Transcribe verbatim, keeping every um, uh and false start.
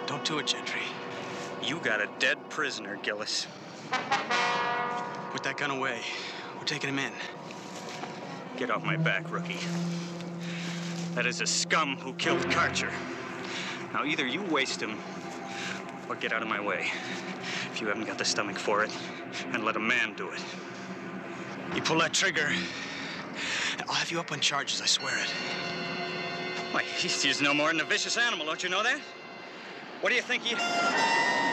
Don't do it, Gentry. You got a dead prisoner, Gillis. Put that gun away. We're taking him in. Get off my back, rookie. That is a scum who killed Karcher. Now, either you waste him, or get out of my way. If you haven't got the stomach for it, and let a man do it. You pull that trigger, I'll have you up on charges, I swear it. Why, he's, he's no more than a vicious animal, don't you know that? What do you think he...